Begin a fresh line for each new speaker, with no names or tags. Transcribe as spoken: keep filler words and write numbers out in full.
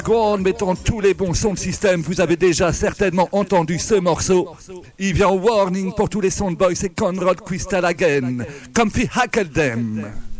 Grande mettant tous les bons sons de système, vous avez déjà certainement entendu ce morceau. Il vient au warning pour tous les soundboys, c'est Conrad Crystal again. Comfy Hackle them.